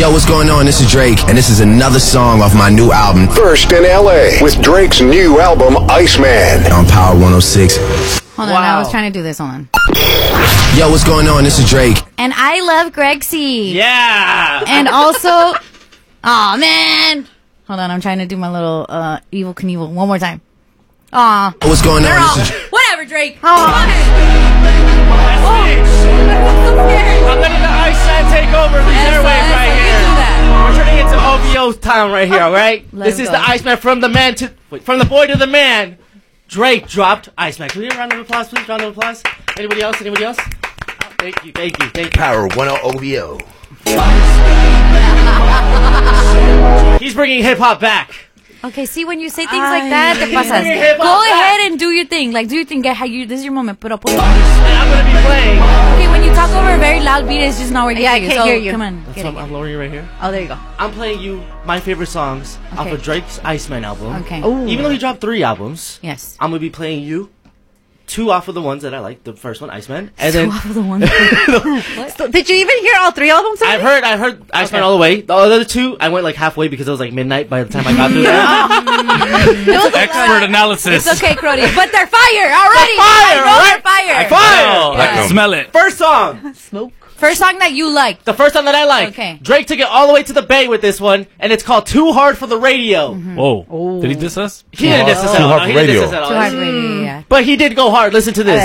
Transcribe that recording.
Yo, what's going on? This is Drake, and this is another song off my new album. First in LA with Drake's new album, Iceman. On Power 106. Hold on, I was trying to do this. Hold on. Yo, what's going on? This is Drake. And I love Greg C. Yeah. And also, aw, man. Hold on, I'm trying to do my little Evel Knievel one more time. Aw. What's going on? All, This is whatever, Drake. I'm letting the Iceman take over the airwaves right here. We're turning into OVO town right here, all right? This is the Iceman from the boy to the man. Drake dropped Iceman. Can we get a round of applause, please? Round of applause. Anybody else? Anybody else? Thank you. Power 10 OVO. He's bringing hip hop back. Okay, see, when you say things like that, te pasas. Go ahead and do your thing. Like, do your thing. Get how you. This is your moment. Put up. And I'm gonna be playing. Okay, when you talk over a very loud beat, it's just not working. Yeah, for I you. can't So, hear you. Come on. I'm lowering you right here. Oh, there you go. I'm playing you my favorite songs off of Drake's Iceman album. Okay. Ooh. Even though he dropped 3 albums, Yes. I'm gonna be playing you 2 off of the ones that I like. The first one, Iceman, and then The one. So, did you even hear all 3 albums? I heard Iceman all the way. The other 2, I went like halfway because it was like midnight by the time I got through that. Expert analysis. It's okay, Crody. But they're fire already. Fire, I know right? they're fire. Fire! I can smell it. First song. Smoke. First song that you liked. The first song that I like. Okay. Drake took it all the way to the Bay with this one, and it's called Too Hard for the Radio. Whoa. Did he diss us? He didn't diss us at Too all. Hard No, for he didn't diss Radio. us at all. Too hard radio, yeah. But he did go hard. Listen to this.